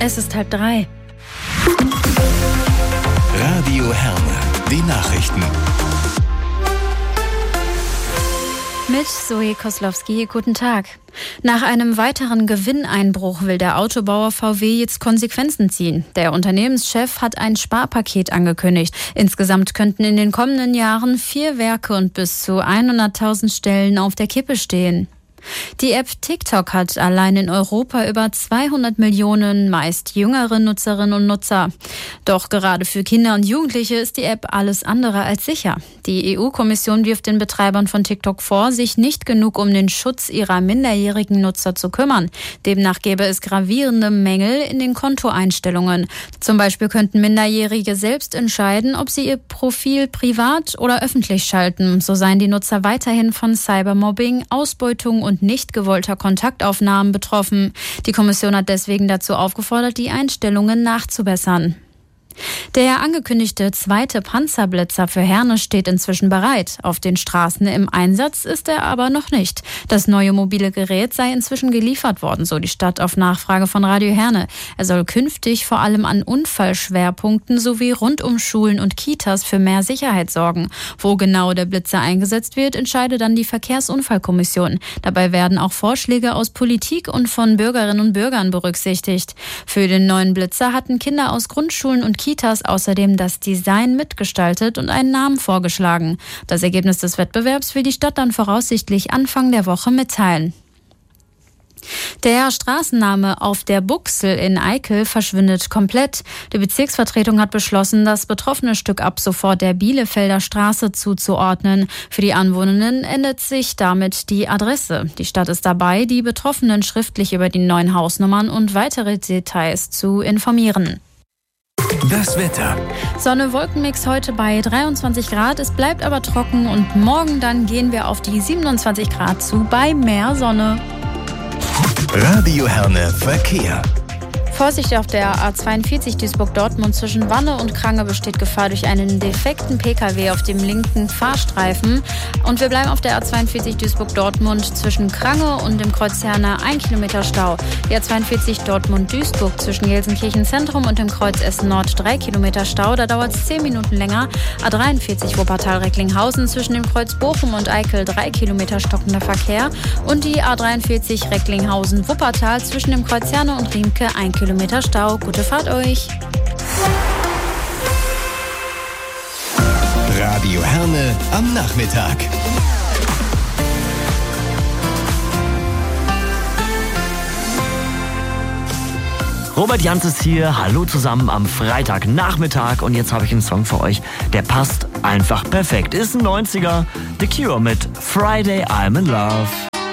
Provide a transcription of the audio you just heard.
Es ist 2:30. Radio Herne, die Nachrichten. Mit Zoe Koslowski, guten Tag. Nach einem weiteren Gewinneinbruch will der Autobauer VW jetzt Konsequenzen ziehen. Der Unternehmenschef hat ein Sparpaket angekündigt. Insgesamt könnten in den kommenden Jahren 4 Werke und bis zu 100.000 Stellen auf der Kippe stehen. Die App TikTok hat allein in Europa über 200 Millionen meist jüngere Nutzerinnen und Nutzer. Doch gerade für Kinder und Jugendliche ist die App alles andere als sicher. Die EU-Kommission wirft den Betreibern von TikTok vor, sich nicht genug um den Schutz ihrer minderjährigen Nutzer zu kümmern. Demnach gäbe es gravierende Mängel in den Kontoeinstellungen. Zum Beispiel könnten Minderjährige selbst entscheiden, ob sie ihr Profil privat oder öffentlich schalten. So seien die Nutzer weiterhin von Cybermobbing, Ausbeutung und nicht gewollter Kontaktaufnahmen betroffen. Die Kommission hat deswegen dazu aufgefordert, die Einstellungen nachzubessern. Der angekündigte 2. Panzerblitzer für Herne steht inzwischen bereit. Auf den Straßen im Einsatz ist er aber noch nicht. Das neue mobile Gerät sei inzwischen geliefert worden, so die Stadt auf Nachfrage von Radio Herne. Er soll künftig vor allem an Unfallschwerpunkten sowie rund um Schulen und Kitas für mehr Sicherheit sorgen. Wo genau der Blitzer eingesetzt wird, entscheidet dann die Verkehrsunfallkommission. Dabei werden auch Vorschläge aus Politik und von Bürgerinnen und Bürgern berücksichtigt. Für den neuen Blitzer hatten Kinder aus Grundschulen und Kitas außerdem das Design mitgestaltet und einen Namen vorgeschlagen. Das Ergebnis des Wettbewerbs will die Stadt dann voraussichtlich Anfang der Woche mitteilen. Der Straßenname Auf der Buchsel in Eickel verschwindet komplett. Die Bezirksvertretung hat beschlossen, das betroffene Stück ab sofort der Bielefelder Straße zuzuordnen. Für die Anwohnenden ändert sich damit die Adresse. Die Stadt ist dabei, die Betroffenen schriftlich über die neuen Hausnummern und weitere Details zu informieren. Das Wetter. Sonne-Wolkenmix heute bei 23 Grad. Es bleibt aber trocken und morgen dann gehen wir auf die 27 Grad zu bei mehr Sonne. Radio Herne Verkehr. Vorsicht auf der A42 Duisburg-Dortmund zwischen Wanne und Krange besteht Gefahr durch einen defekten Pkw auf dem linken Fahrstreifen. Und wir bleiben auf der A42 Duisburg-Dortmund zwischen Krange und dem Kreuz Herne 1 Kilometer Stau. Die A42 Dortmund-Duisburg zwischen Gelsenkirchen Zentrum und dem Kreuz Essen Nord 3 Kilometer Stau. Da dauert es 10 Minuten länger. A43 Wuppertal-Recklinghausen zwischen dem Kreuz Bochum und Eickel 3 Kilometer stockender Verkehr. Und die A43 Recklinghausen-Wuppertal zwischen dem Kreuz Herne und Riemke 1 Kilometer Stau. Gute Fahrt euch. Radio Herne am Nachmittag. Robert Janzes hier, hallo zusammen am Freitagnachmittag und jetzt habe ich einen Song für euch, der passt einfach perfekt. Ist ein 90er, The Cure mit Friday I'm in Love.